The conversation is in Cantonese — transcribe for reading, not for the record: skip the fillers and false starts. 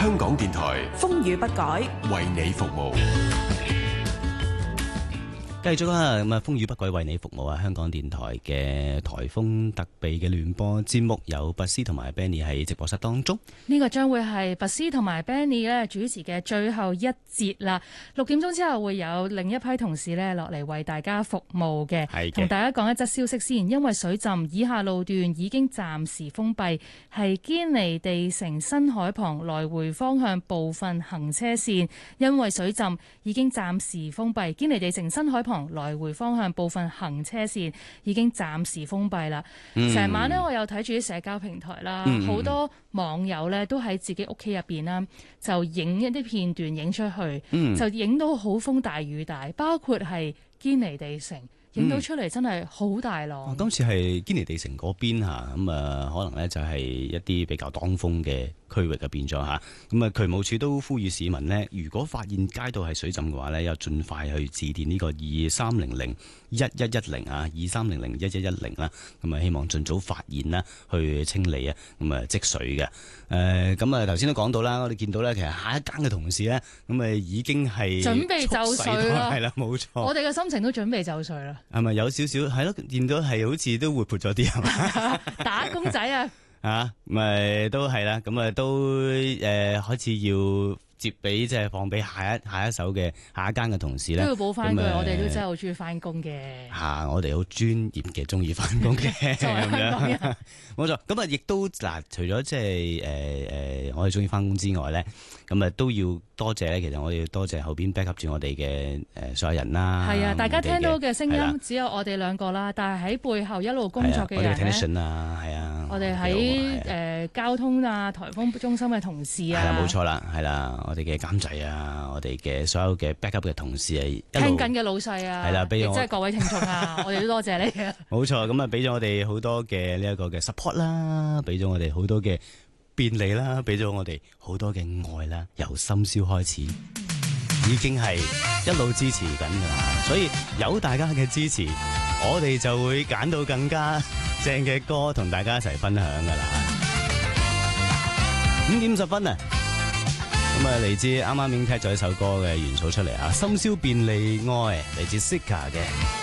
香港電台風雨不改， 為你服務。 繼續啦，咁啊，風雨不改為你服務啊！香港電台嘅颱風特備嘅聯播節目有拔斯同埋 Benny 喺直播室當中。 呢個將會係拔斯同埋 Benny 咧主持嘅最後一節啦。6點鐘之後會有另一批同事咧落嚟為大家服務嘅。同大家講一則消息先，因為水浸，以下路段已經暫時封閉，係堅尼地城新海旁來回方向部分行車線，因為水浸已經暫時封閉，堅尼地城新海旁來回方向部分行車線已經暫時封閉啦。成晚呢，我有睇住啲社交平台啦，好多網友呢都喺自己屋企入邊啦，就影一啲片段影出去，就影到好風大雨大，包括係堅尼地城。影到出嚟真係好大浪。今次係堅尼地城嗰邊嚇，咁啊可能呢就係一啲比較當風嘅區域嘅變咗嚇。咁啊渠務署都呼籲市民呢，如果發現街道係水浸嘅話呢，又盡快去致電呢個23001110啊，23001110啦。咁啊希望盡早發現啦，去清理啊，咁啊積水嘅。咁啊頭先都講到啦，我哋見到呢，其實下一間嘅同事呢，咁啊已經係準備就緒啦， 係啦，冇錯。 我哋嘅心情都準備就緒啦。 係咪有少少係咯？見到係好似都活潑咗啲係嘛？ 打工仔啊！ 啊，咪都係啦，咁啊都開始要接俾即係放俾下一手嘅下一間嘅同事咧， 都要補翻句，我哋都真係好中意翻工嘅。 嚇，我哋好專業嘅，中意翻工嘅咁樣。冇錯，咁啊亦都嗱，除咗即係我哋中意翻工之外咧，咁啊都要多謝咧。其實我哋要多謝後邊 back up 住我哋嘅所有人啦。 係啊，大家聽到嘅聲音只有我哋兩個啦，但係喺背後一路工作嘅人咧， 我哋 technician 啊，係啊， 我哋喺交通啊、颱風中心嘅同事啊， 係啦，冇錯啦，係啦，我哋嘅監製啊，我哋嘅所有嘅 back up 嘅同事啊， 聽緊嘅老細啊， 係啦，俾我即係各位聽眾啊，我哋都多謝你嘅。 冇錯，咁啊俾咗我哋好多嘅呢一個嘅 support 啦，俾咗我哋好多嘅便利啦，俾咗我哋好多嘅愛啦，由深宵開始，已經係一路支持緊噶啦，所以有大家嘅支持，我哋就會揀到更加正嘅歌同大家一齊分享噶啦。5點10分啊！咁啊，嚟自啱啱已經聽咗一首歌嘅元素出嚟啊，深宵便利愛嚟自 Sika 嘅。